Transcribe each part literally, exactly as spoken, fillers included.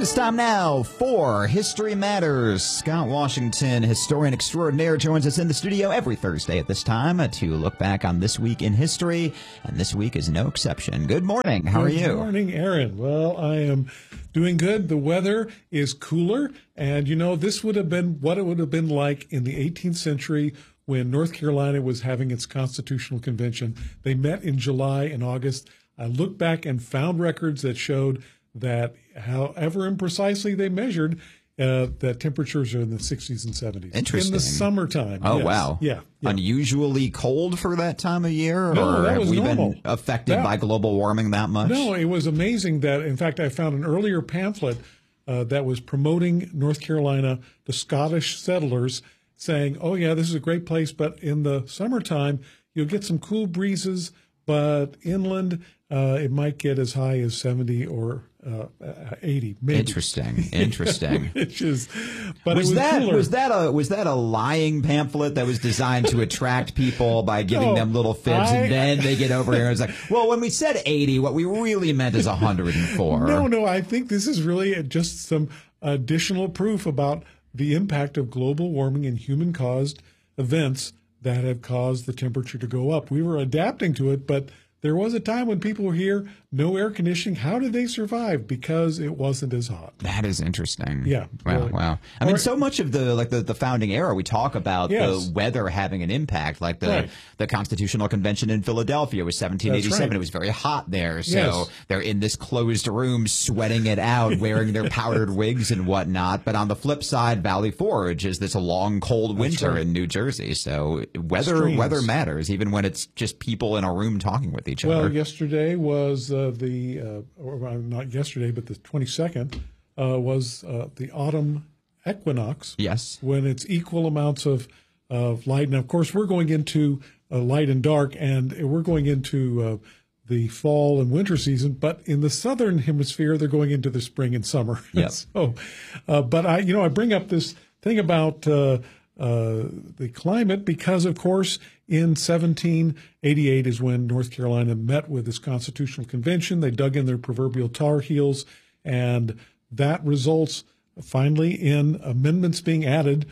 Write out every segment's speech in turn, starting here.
It's time now for History Matters. Scott Washington, historian extraordinaire, joins us in the studio every Thursday at this time to look back on this week in history, and this week is no exception. Good morning. How are you? Good morning, Aaron. Well, I am doing good. The weather is cooler, and you know, this would have been what it would have been like in the eighteenth century when North Carolina was having its constitutional convention. They met in July and August. I looked back and found records that showed that however imprecisely they measured, uh, that temperatures are in the sixties and seventies. Interesting. In the summertime. Oh, yes. wow. Yeah, yeah. Unusually cold for that time of year? No, or that have was we normal. been affected That- by global warming that much? No, it was amazing that, in fact, I found an earlier pamphlet uh, that was promoting North Carolina to Scottish settlers, saying, oh, yeah, this is a great place, but in the summertime, you'll get some cool breezes, but inland, uh, it might get as high as seventy or uh, eighty, maybe. Interesting, interesting. Which is, but was, it was that cooler. was that a was that a lying pamphlet that was designed to attract people by giving No, them little fibs, I- and then they get over here and it's like, well, when we said eighty, what we really meant is one hundred four. No, no, I think this is really just some additional proof about the impact of global warming and human-caused events that have caused the temperature to go up. We were adapting to it, but there was a time when people were here, no air conditioning. How did they survive? Because it wasn't as hot. That is interesting. Yeah, Wow. really. Wow. I Or- mean, so much of the like the, the founding era, we talk about Yes. the weather having an impact. Like the Right. the Constitutional Convention in Philadelphia was seventeen eighty-seven. That's right. It was very hot there, so Yes. they're in this closed room, sweating it out, wearing their powdered wigs and whatnot. But on the flip side, Valley Forge is this long, cold winter right. in New Jersey. So weather Extremes. weather matters, even when it's just people in a room talking with each Well, other. yesterday was uh, the, uh, or uh, not yesterday, but the twenty-second uh, was uh, the autumn equinox. Yes. When it's equal amounts of, of light. And of course, we're going into uh, light and dark, and we're going into uh, the fall and winter season. But in the southern hemisphere, they're going into the spring and summer. Yep. so, uh, but I, you know, I bring up this thing about uh, uh, the climate because, of course, in seventeen eighty-eight is when North Carolina met with this constitutional convention. They dug in their proverbial tar heels, and that results finally in amendments being added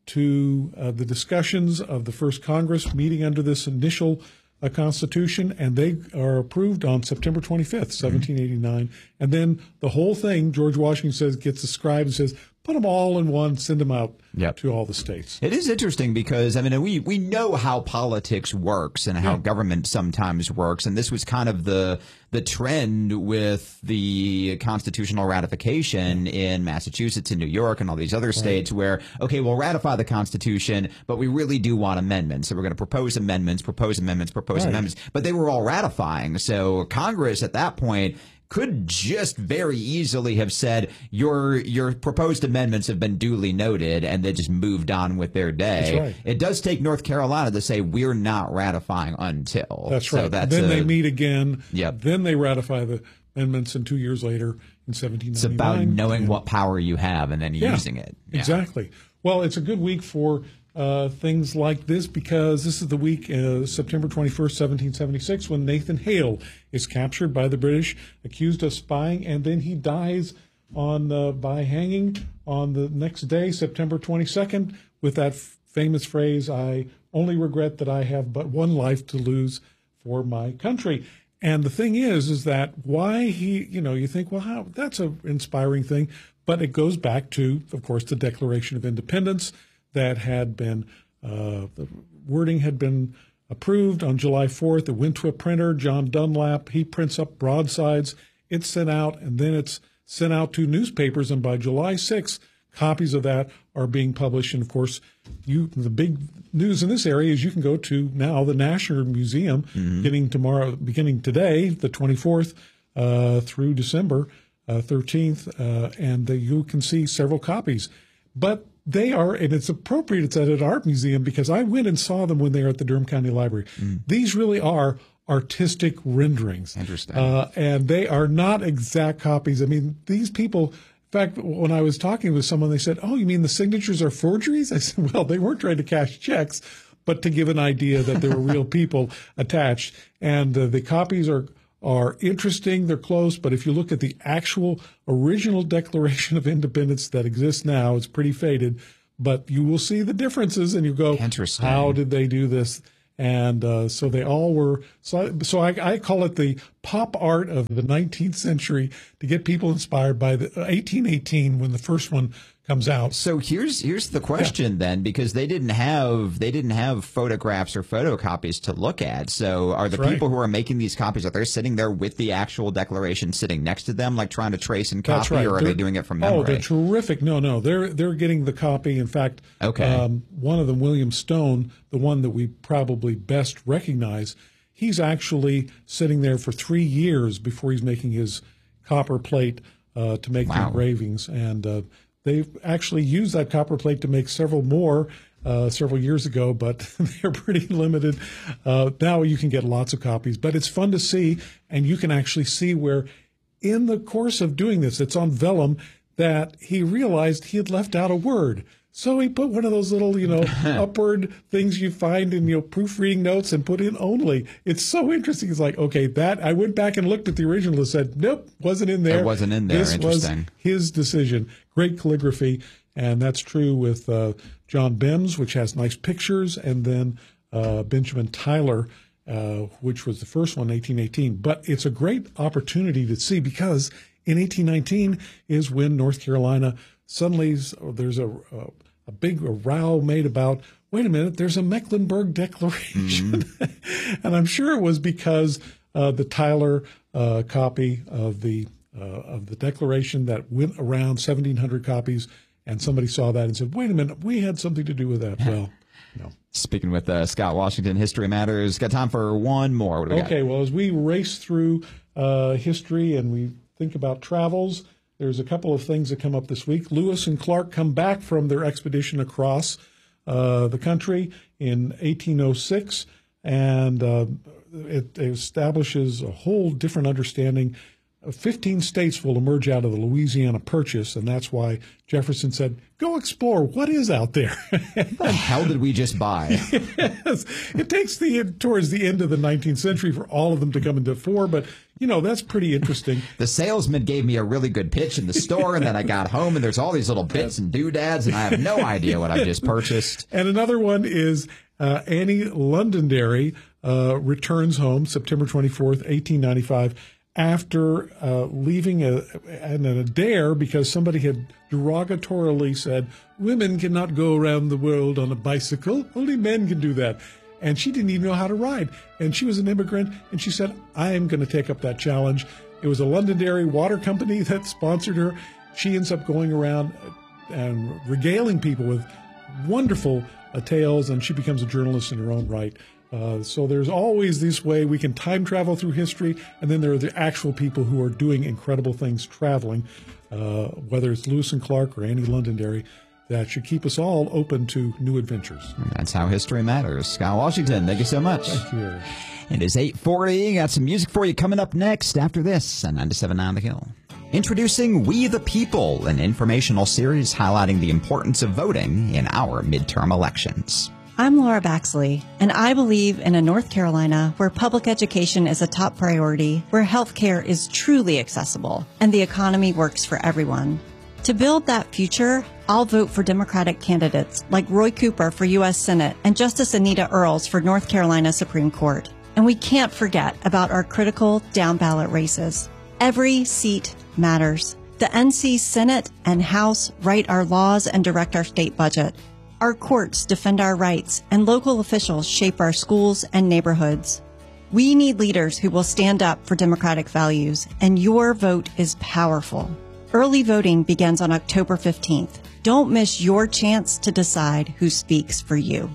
to uh, the discussions of the first Congress meeting under this initial uh, Constitution, and they are approved on September twenty-fifth, seventeen eighty-nine. And then the whole thing, George Washington says, gets described and says, put them all in one, send them out Yep. to all the states. It is interesting because, I mean, we, we know how politics works and how Yeah. government sometimes works. And this was kind of the the trend with the constitutional ratification in Massachusetts and New York and all these other states where, okay, we'll ratify the Constitution, but we really do want amendments. So we're going to propose amendments, propose amendments, propose Right. amendments. But they were all ratifying. So Congress at that point could just very easily have said your your proposed amendments have been duly noted, and they just moved on with their day. That's right. It does take North Carolina to say we're not ratifying until. That's So right. that's then a- they meet again. Yep. Then they ratify the amendments, and two years later, in seventeen ninety-nine. It's about knowing and- what power you have and then Yeah, using it. Yeah. Exactly. Well, it's a good week for uh, things like this because this is the week, uh, September twenty-first, seventeen seventy-six, when Nathan Hale is captured by the British, accused of spying, and then he dies on uh, by hanging on the next day, September twenty-second, with that f- famous phrase, "I only regret that I have but one life to lose for my country." And the thing is, is that why he, you know, you think, well, how, that's an inspiring thing. But it goes back to, of course, the Declaration of Independence that had been, uh, the wording had been approved on July fourth. It went to a printer, John Dunlap. He prints up broadsides. It's sent out, and then it's sent out to newspapers. And by July sixth, copies of that are being published. And, of course, you the big news in this area is you can go to now the National Museum beginning tomorrow, beginning today, the twenty-fourth, uh, through December uh, thirteenth, uh, and the, you can see several copies. But they are, and it's appropriate it's at an art museum because I went and saw them when they were at the Durham County Library. These really are artistic renderings. Interesting. Uh, and they are not exact copies. I mean, these people, in fact, when I was talking with someone, they said, oh, you mean the signatures are forgeries? I said, well, they weren't trying to cash checks, but to give an idea that there were real people attached. And uh, the copies are are interesting. They're close. But if you look at the actual original Declaration of Independence that exists now, it's pretty faded. But you will see the differences, and you go, Interesting. How did they do this? And uh, so they all were. So, so I, I call it the pop art of the nineteenth century to get people inspired by the eighteen eighteen when the first one comes out. So here's here's the question yeah. then, because they didn't have they didn't have photographs or photocopies to look at. So are the That's people right. who are making these copies, are they sitting there with the actual Declaration sitting next to them, like trying to trace and copy, right. or are they're, they doing it from memory? Oh, they're terrific. No, no, they're they're getting the copy. In fact, okay. um, one of them, William Stone, the one that we probably best recognize, he's actually sitting there for three years before he's making his copper plate uh, to make Wow. the engravings. And uh, they've actually used that copper plate to make several more uh, several years ago, but they're pretty limited. Uh, now you can get lots of copies, but it's fun to see, and you can actually see where in the course of doing this, it's on vellum, that he realized he had left out a word. So he put one of those little, you know, upward things you find in, you know, proofreading notes and put in only. It's so interesting. It's like, okay, that I went back and looked at the original and said, nope, wasn't in there. It wasn't in there. This Interesting. was his decision. Great calligraphy. And that's true with uh, John Bem's, which has nice pictures, and then uh, Benjamin Tyler, uh, which was the first one, eighteen eighteen. But it's a great opportunity to see, because in eighteen nineteen is when North Carolina suddenly there's a, a, a big row made about, wait a minute, there's a Mecklenburg Declaration. Mm-hmm. And I'm sure it was because uh, the Tyler uh, copy of the uh, of the Declaration that went around, seventeen hundred copies, and somebody saw that and said, wait a minute, we had something to do with that. Well, no. Speaking with uh, Scott Washington, History Matters. Got time for one more. What do we Okay, got? well, as we race through uh, history and we think about travels, there's a couple of things that come up this week. Lewis and Clark come back from their expedition across uh, the country in eighteen oh six, and uh, it establishes a whole different understanding. fifteen states will emerge out of the Louisiana Purchase, and that's why Jefferson said, go explore what is out there. What the hell did we just buy? Yes. It takes the towards the end of the nineteenth century for all of them to come into fore, but, you know, that's pretty interesting. The salesman gave me a really good pitch in the store, and then I got home, and there's all these little bits and doodads, and I have no idea what I just purchased. And another one is uh, Annie Londonderry uh, returns home September twenty-fourth, eighteen ninety-five, after uh, leaving a, an a dare because somebody had derogatorily said, women cannot go around the world on a bicycle, only men can do that. And she didn't even know how to ride. And she was an immigrant, and she said, I am going to take up that challenge. It was a Londonderry water company that sponsored her. She ends up going around and regaling people with wonderful uh, tales, and she becomes a journalist in her own right. Uh, so there's always this way we can time travel through history, and then there are the actual people who are doing incredible things traveling, uh, whether it's Lewis and Clark or Annie Londonderry, that should keep us all open to new adventures. That's how history matters. Scott Washington, thank you so much. Thank you, Eric. It is eight forty. Got some music for you coming up next after this on ninety-seven point nine The Hill. Introducing We the People, an informational series highlighting the importance of voting in our midterm elections. I'm Laura Baxley, and I believe in a North Carolina where public education is a top priority, where healthcare is truly accessible, and the economy works for everyone. To build that future, I'll vote for Democratic candidates like Roy Cooper for U S Senate and Justice Anita Earls for North Carolina Supreme Court. And we can't forget about our critical down-ballot races. Every seat matters. The N C Senate and House write our laws and direct our state budget. Our courts defend our rights, and local officials shape our schools and neighborhoods. We need leaders who will stand up for democratic values, and your vote is powerful. Early voting begins on October fifteenth. Don't miss your chance to decide who speaks for you.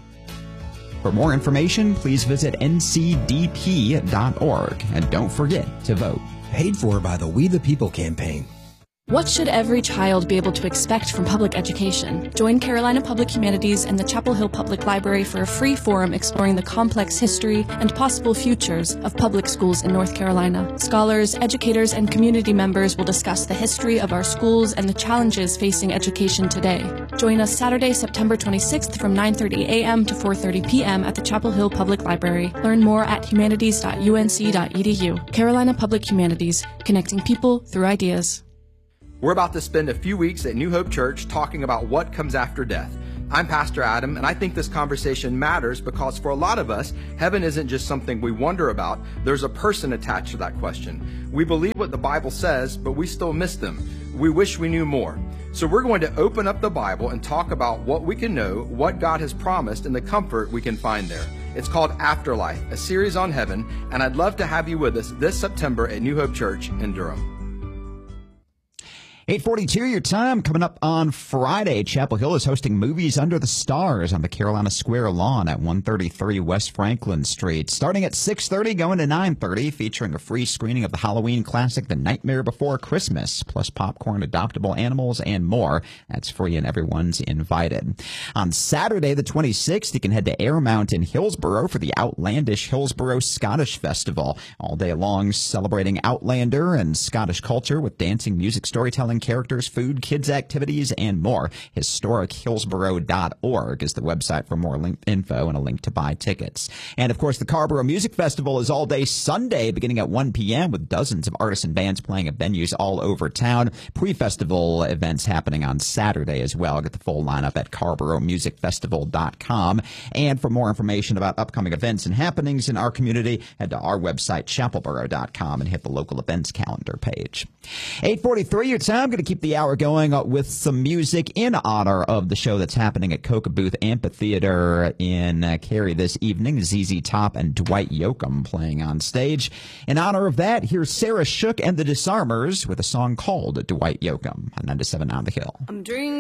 For more information, please visit N C D P dot org, and don't forget to vote. Paid for by the We the People campaign. What should every child be able to expect from public education? Join Carolina Public Humanities and the Chapel Hill Public Library for a free forum exploring the complex history and possible futures of public schools in North Carolina. Scholars, educators, and community members will discuss the history of our schools and the challenges facing education today. Join us Saturday, September twenty-sixth from nine thirty a.m. to four thirty p.m. at the Chapel Hill Public Library. Learn more at humanities dot u n c dot e d u. Carolina Public Humanities, connecting people through ideas. We're about to spend a few weeks at New Hope Church talking about what comes after death. I'm Pastor Adam, and I think this conversation matters because for a lot of us, heaven isn't just something we wonder about. There's a person attached to that question. We believe what the Bible says, but we still miss them. We wish we knew more. So we're going to open up the Bible and talk about what we can know, what God has promised, and the comfort we can find there. It's called Afterlife, a series on heaven, and I'd love to have you with us this September at New Hope Church in Durham. eight forty-two your time. Coming up on Friday, Chapel Hill is hosting Movies Under the Stars on the Carolina Square lawn at one thirty-three West Franklin Street. Starting at six thirty, going to nine thirty, featuring a free screening of the Halloween classic The Nightmare Before Christmas, plus popcorn, adoptable animals, and more. That's free and everyone's invited. On Saturday, the twenty-sixth, you can head to Airmount in Hillsborough for the Outlandish Hillsborough Scottish Festival. All day long, celebrating Outlander and Scottish culture with dancing, music, storytelling, characters, food, kids activities, and more. historic hillsborough dot org is the website for more link info and a link to buy tickets. And of course, the Carborough Music Festival is all day Sunday beginning at one p.m. with dozens of artists and bands playing at venues all over town. Pre-festival events happening on Saturday as well. Get the full lineup at carborough music festival dot com. And for more information about upcoming events and happenings in our community, head to our website, chapelboro dot com, and hit the local events calendar page. eight forty-three your time. I'm going to keep the hour going with some music in honor of the show that's happening at Coca Booth Amphitheater in uh, Cary this evening. Z Z Top and Dwight Yoakam playing on stage. In honor of that, here's Sarah Shook and the Disarmers with a song called Dwight Yoakam on ninety-seven On the Hill. I'm drinking.